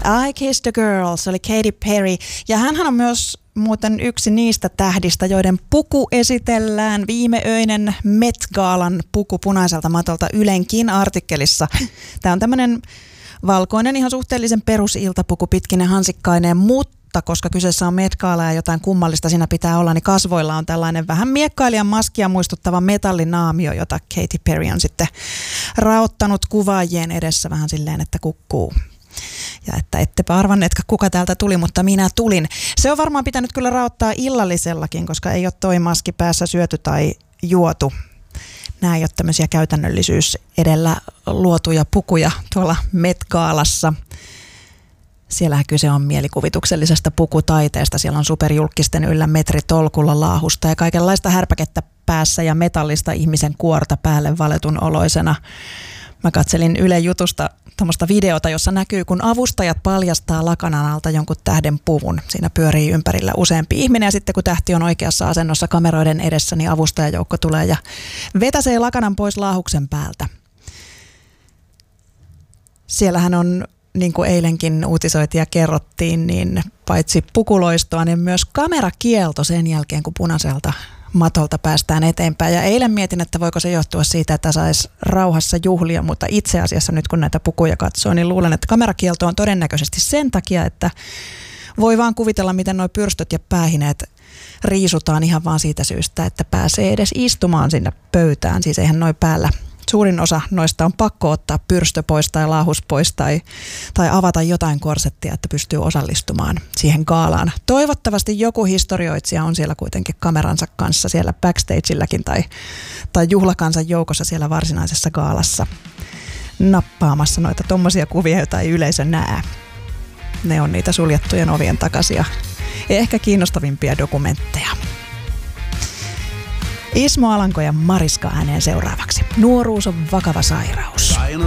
I Kissed a Girl, se oli Katy Perry. Ja hänhän on myös muuten yksi niistä tähdistä, joiden puku esitellään viimeöinen Met Galan puku punaiselta matolta Ylenkin artikkelissa. Tämä on tämmöinen valkoinen, ihan suhteellisen perusiltapuku pitkine hansikkaineen, mutta koska kyseessä on Met Gala ja jotain kummallista siinä pitää olla, niin kasvoilla on tällainen vähän miekkailijan maskia muistuttava metallinaamio, jota Katy Perry on sitten raottanut kuvaajien edessä vähän silleen, että kukkuu. Ja että ettepä arvanneetko, kuka täältä tuli, mutta minä tulin. Se on varmaan pitänyt kyllä raottaa illallisellakin, koska ei ole toi maski päässä syöty tai juotu. Nämä ei ole tämmöisiä käytännöllisyys edellä luotuja pukuja tuolla Met Galassa. Siellähän kyse on mielikuvituksellisesta pukutaiteesta. Siellä on superjulkkisten yllä metritolkulla laahusta ja kaikenlaista härpäkettä päässä ja metallista ihmisen kuorta päälle valetun oloisena. Mä katselin Ylen jutusta tuommoista videota, jossa näkyy, kun avustajat paljastaa lakanan alta jonkun tähden puvun. Siinä pyörii ympärillä useampi ihminen ja sitten kun tähti on oikeassa asennossa kameroiden edessä, niin avustajajoukko tulee ja vetäsee lakanan pois laahuksen päältä. Siellähän on, niin kuin eilenkin uutisoitiin ja kerrottiin, niin paitsi pukuloistoa, niin myös kamerakielto sen jälkeen, kun punaiselta matolta päästään eteenpäin. Ja eilen mietin, että voiko se johtua siitä, että saisi rauhassa juhlia, mutta itse asiassa nyt kun näitä pukuja katsoo, niin luulen, että kamerakielto on todennäköisesti sen takia, että voi vaan kuvitella, miten nuo pyrstöt ja päähineet riisutaan ihan vaan siitä syystä, että pääsee edes istumaan sinne pöytään. Siis eihän noi päällä. Suurin osa noista on pakko ottaa pyrstö pois tai laahus pois tai avata jotain korsettia, että pystyy osallistumaan siihen gaalaan. Toivottavasti joku historioitsija on siellä kuitenkin kameransa kanssa siellä backstageilläkin tai juhlakansan joukossa siellä varsinaisessa gaalassa nappaamassa noita tommosia kuvia, joita ei yleisö näe. Ne on niitä suljettujen ovien takaisia ja ehkä kiinnostavimpia dokumentteja. Ismo Alanko ja Mariska ääneen seuraavaksi. Nuoruus on vakava sairaus.